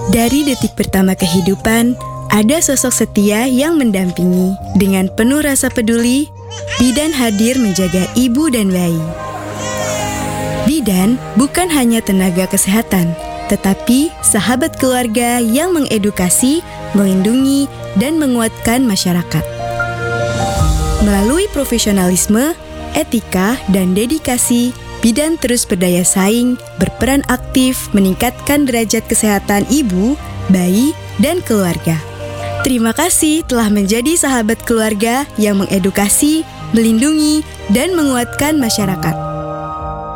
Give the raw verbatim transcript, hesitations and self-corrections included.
Dari detik pertama kehidupan, ada sosok setia yang mendampingi. Dengan penuh rasa peduli, bidan hadir menjaga ibu dan bayi. Bidan bukan hanya tenaga kesehatan, tetapi sahabat keluarga yang mengedukasi, melindungi, dan menguatkan masyarakat. Melalui profesionalisme, etika, dan dedikasi, bidan terus berdaya saing, berperan aktif meningkatkan derajat kesehatan ibu, bayi, dan keluarga. Terima kasih telah menjadi sahabat keluarga yang mengedukasi, melindungi, dan menguatkan masyarakat.